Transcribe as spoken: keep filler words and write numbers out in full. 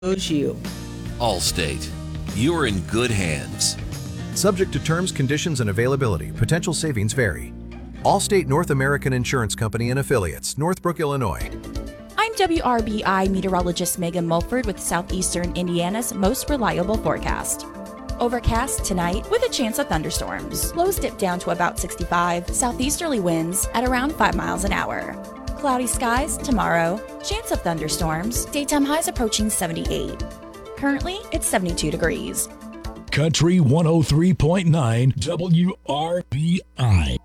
you. Allstate. You're in good hands. Subject to terms, conditions, and availability. Potential savings vary. Allstate North American Insurance Company and Affiliates, Northbrook, Illinois. I'm W R B I meteorologist Megan Mulford with Southeastern Indiana's most reliable forecast. Overcast tonight with a chance of thunderstorms. Lows dip down to about sixty-five, southeasterly winds at around five miles an hour. Cloudy skies tomorrow, chance of thunderstorms, daytime highs approaching seventy-eight. Currently, it's seventy-two degrees. Country one oh three point nine W R B I.